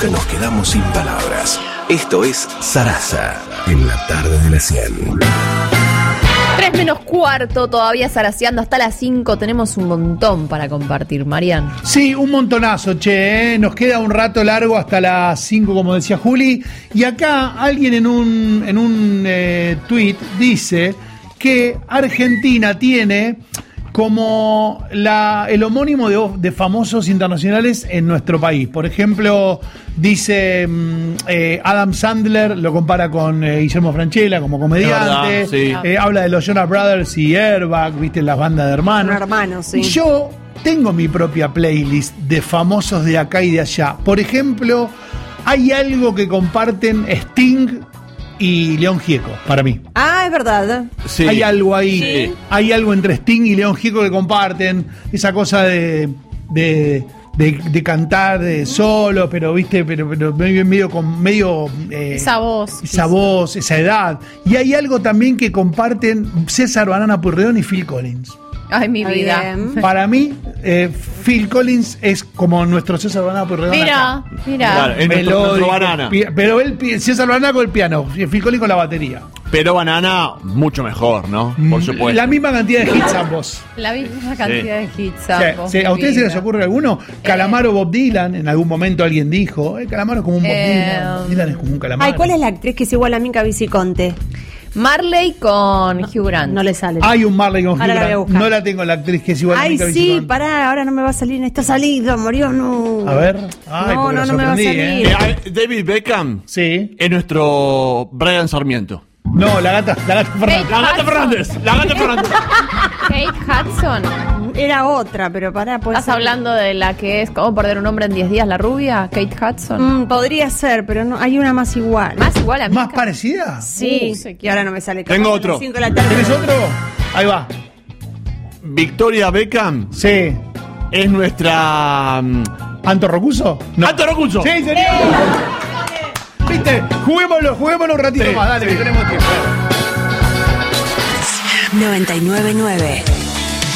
que nos quedamos sin palabras. Esto es Sarasa, en la tarde de la 100. 3:45, todavía zaraseando hasta las 5. Tenemos un montón para compartir, Marian. Sí, un montonazo, che. Nos queda un rato largo hasta las 5, como decía Juli. Y acá alguien en un tweet dice que Argentina tiene como el homónimo de famosos internacionales en nuestro país. Por ejemplo, dice Adam Sandler, lo compara con Guillermo Francella como comediante. Sí. Habla de los Jonas Brothers y Airbag, viste, las bandas de hermanos. Hermanos, sí. Yo tengo mi propia playlist de famosos de acá y de allá. Por ejemplo, hay algo que comparten Sting y León Gieco, para mí. Ah, es verdad. Sí. Hay algo ahí. Sí. Hay algo entre Sting y León Gieco que comparten. Esa cosa de cantar solo, pero viste, pero medio Esa voz. esa voz, esa edad. Y hay algo también que comparten César Banana Pueyrredón y Phil Collins. Ay, mi Muy vida. bien. Para mí, Phil Collins es como nuestro César Banana Pueyrredón. Mira. Claro, es nuestro Banana. Pero César Banana con el piano, Phil Collins con la batería. Pero Banana, mucho mejor, ¿no? Por supuesto. La misma cantidad de hits ambos. La misma cantidad de hits. Sí, sí. ¿A ustedes se les ocurre alguno? Calamaro, Bob Dylan, en algún momento alguien dijo, Calamaro es como un Bob Dylan. Bob Dylan es como un Calamaro. Ay, ¿cuál es la actriz que es igual a Mica Viciconte? Marley con Hugh Grant. No le sale. Hay un Marley con Hugh Ahora la voy a Grant. buscar. No la tengo la actriz que es igual a Ay, Mica sí, Viciconte. pará, ahora no me va a salir. Está salido, murió, no. A ver. Ay, No, porque no, lo no me va a sorprendí, salir. David Beckham Sí. es nuestro Brian Sarmiento. No, la gata Fernández. La gata Fernández. Kate Hudson. Era otra, pero pará. puede ¿Estás ser. hablando de la que es Cómo perder un hombre en 10 días, la rubia? Kate Hudson. Podría ser, pero no, hay una más igual. Más igual a mí. ¿Más parecida? Sí, sé y ahora no me sale. Tengo Capaz otro. a las 5 de la tarde. ¿Tienes otro? Ahí va. Victoria Beckham Sí. es nuestra... ¿Anto Rocuso? No. ¡Anto Rocuso! Sí, señor. ¿Viste? Juguémoslo un ratito Sí, más. Dale, sí. que tenemos tiempo. 99.9